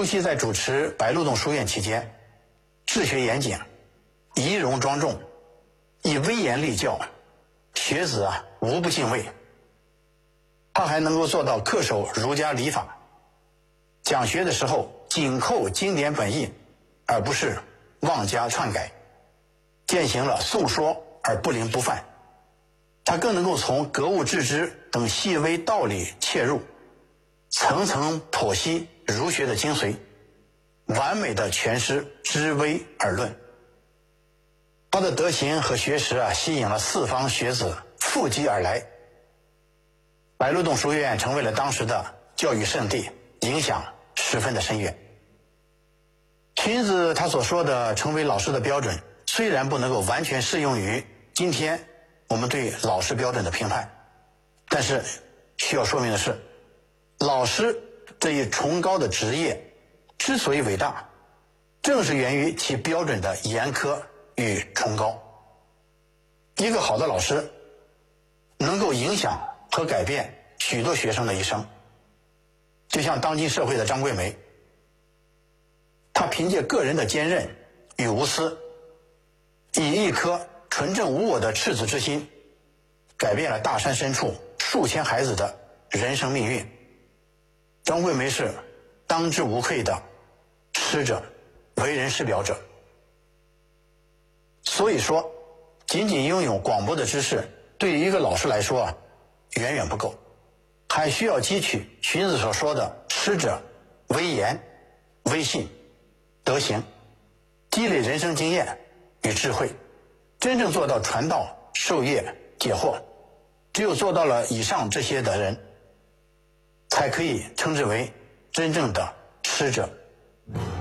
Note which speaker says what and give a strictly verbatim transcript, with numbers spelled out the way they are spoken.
Speaker 1: 朱熹在主持白鹿洞书院期间，治学严谨，仪容庄重，以威严立教，学子啊无不敬畏。他还能够做到恪守儒家礼法，讲学的时候紧扣经典本意，而不是妄加篡改，践行了速说而不凌不犯。他更能够从格物致知等细微道理切入，层层剖析儒学的精髓，完美的诠释知微而论。他的德行和学识啊，吸引了四方学子附集而来，白鹿洞书院成为了当时的教育圣地，影响十分的深远。荀子他所说的成为老师的标准，虽然不能够完全适用于今天我们对老师标准的评判，但是需要说明的是，老师这一崇高的职业之所以伟大，正是源于其标准的严苛与崇高。一个好的老师能够影响和改变许多学生的一生。就像当今社会的张桂梅，她凭借个人的坚韧与无私，以一颗纯正无我的赤子之心，改变了大山深处数千孩子的人生命运。张桂梅是当之无愧的师者，为人师表者。所以说，仅仅拥有广博的知识，对于一个老师来说啊，远远不够，还需要汲取荀子所说的师者微言、微信、德行，积累人生经验与智慧，真正做到传道授业解惑。只有做到了以上这些的人，才可以称之为真正的师者。